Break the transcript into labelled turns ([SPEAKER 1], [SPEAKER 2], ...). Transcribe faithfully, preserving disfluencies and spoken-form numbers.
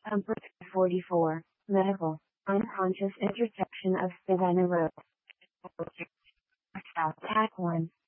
[SPEAKER 1] Comfort forty-four. Medical. Unconscious intersection of Savannah Road. Tack one.